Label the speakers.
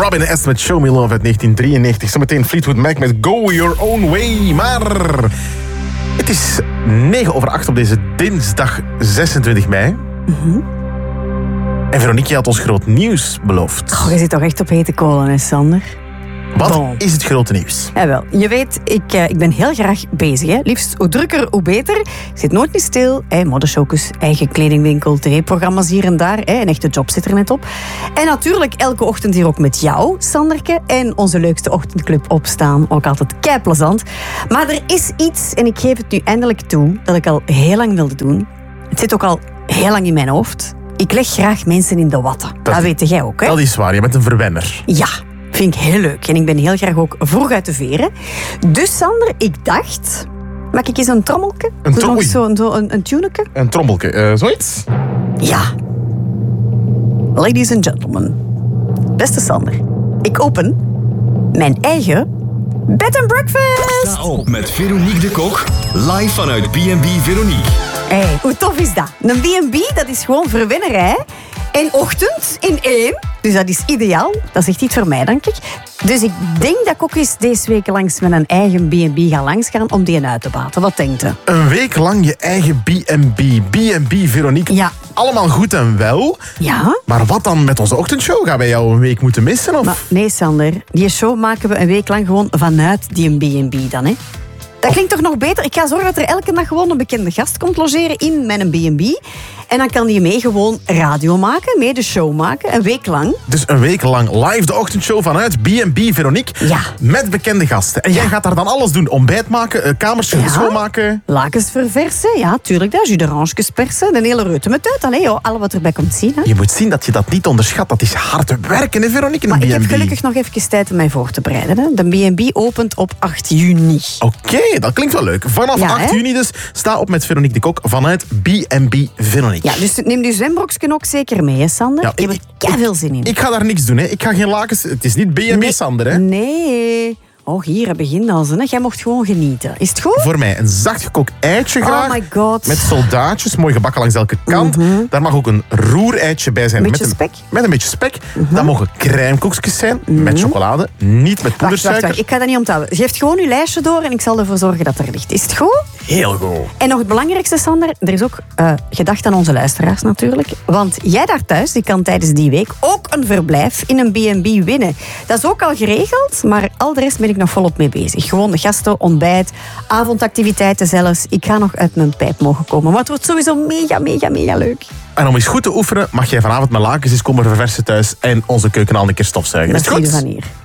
Speaker 1: Robin S. met Show Me Love uit 1993. Zometeen Fleetwood Mac met Go Your Own Way. Maar het is 7:09 op deze dinsdag 26 mei. En Veronique, je had ons groot nieuws beloofd.
Speaker 2: Oh, je zit toch echt op hete kolen, hè, Sander?
Speaker 1: Wat is het grote nieuws?
Speaker 2: Jawel, je weet, ik ben heel graag bezig. Hè. Liefst hoe drukker, hoe beter. Ik zit nooit niet stil. Modeshowcus, eigen kledingwinkel, tv-programma's hier en daar. Een echte job zit er net op. En natuurlijk elke ochtend hier ook met jou, Sanderke. En onze leukste ochtendclub opstaan. Ook altijd keiplezant. Maar er is iets, en ik geef het nu eindelijk toe, dat ik al heel lang wilde doen. Het zit ook al heel lang in mijn hoofd. Ik leg graag mensen in de watten. Dat weet jij ook, hè?
Speaker 1: Dat is waar, je bent een verwenner.
Speaker 2: Ja. Vind ik heel leuk. En ik ben heel graag ook vroeg uit de veren. Dus Sander, ik dacht... Maak ik eens een trommelke? Een tuneke?
Speaker 1: Een trommelke, zoiets?
Speaker 2: Ja. Ladies and gentlemen. Beste Sander. Ik open mijn eigen bed and breakfast.
Speaker 3: Sta op met Veronique de Kok. Live vanuit B&B Veronique.
Speaker 2: Hey, hoe tof is dat? Een B&B, dat is gewoon verwennerij. En ochtend in 1. Dus dat is ideaal. Dat is echt iets voor mij, denk ik. Dus ik denk dat ik ook eens deze week langs met een eigen B&B ga langsgaan om die uit te baten. Wat denkt u?
Speaker 1: Een week lang je eigen B&B. B&B Veronique.
Speaker 2: Ja.
Speaker 1: Allemaal goed en wel.
Speaker 2: Ja.
Speaker 1: Maar wat dan met onze ochtendshow? Gaan wij jou een week moeten missen? Of?
Speaker 2: Maar nee, Sander. Die show maken we een week lang gewoon vanuit die B&B dan, hè? Dat klinkt toch nog beter? Ik ga zorgen dat er elke dag gewoon een bekende gast komt logeren in mijn B&B. En dan kan die mee gewoon radio maken, mee de show maken, een week lang.
Speaker 1: Dus een week lang live de ochtendshow vanuit B&B Veronique.
Speaker 2: Ja.
Speaker 1: Met bekende gasten. En jij gaat daar dan alles doen. Ontbijt maken, kamers schoonmaken.
Speaker 2: Lakens verversen, ja, tuurlijk. Dat. Jus d'oranges persen, de hele reute met uit. Allee, joh, alle wat erbij komt zien. Hè.
Speaker 1: Je moet zien dat je dat niet onderschat. Dat is hard werken, hè, Veronique, in
Speaker 2: Maar
Speaker 1: een
Speaker 2: ik heb
Speaker 1: B&B.
Speaker 2: gelukkig nog even tijd om mij voor te bereiden. Hè. De B&B opent op 8 juni.
Speaker 1: Oké, dat klinkt wel leuk. Vanaf 8 juni dus. Sta op met Veronique de Kok vanuit B&B Veronique.
Speaker 2: Ja, dus neem die zwembroekje ook zeker mee, hè, Sander?
Speaker 1: Ja,
Speaker 2: ik heb er veel zin in.
Speaker 1: Ik ga daar niks doen, hè. Ik ga geen lakens... Het is niet B&B Sander, hè.
Speaker 2: Nee. Oh, hier begint al ze. Jij mocht gewoon genieten. Is het goed?
Speaker 1: Voor mij een zacht gekookt eitje graag.
Speaker 2: Oh my god.
Speaker 1: Met soldaatjes, mooi gebakken langs elke kant. Daar mag ook een roereitje bij zijn.
Speaker 2: Beetje spek.
Speaker 1: Met een beetje spek. Dat mogen crèmekoekjes zijn. Met chocolade. Niet met poedersuiker.
Speaker 2: Wacht. Ik ga dat niet onthouden. Geef gewoon uw lijstje door en ik zal ervoor zorgen dat er ligt. Is het goed?
Speaker 1: Heel goed.
Speaker 2: En nog het belangrijkste, Sander. Er is ook gedacht aan onze luisteraars natuurlijk. Want jij daar thuis, die kan tijdens die week ook een verblijf in een B&B winnen. Dat is ook al geregeld, maar al de rest ben ik nog volop mee bezig. Gewoon de gasten, ontbijt, avondactiviteiten zelfs. Ik ga nog uit mijn pijp mogen komen. Maar het wordt sowieso mega leuk.
Speaker 1: En om eens goed te oefenen, mag jij vanavond met lakens eens komen verversen thuis en onze keuken al een keer stofzuigen.
Speaker 2: Dat
Speaker 1: Is het goed?
Speaker 2: van hier.